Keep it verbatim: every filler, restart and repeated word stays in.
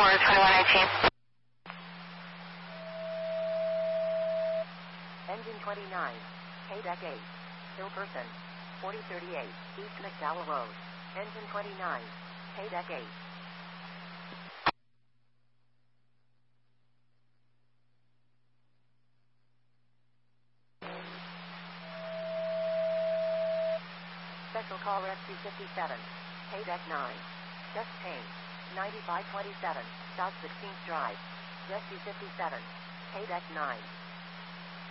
Tower twenty-one eighteen. Engine twenty-nine, K-Deck eight, Hillperson, forty thirty-eight, East McDowell Road. Engine twenty-nine, K-Deck eight. Special call Rescue fifty-seven, K-Deck nine. Chest pain, ninety-five twenty-seven, South sixteenth Drive. Rescue fifty-seven, K-Deck nine.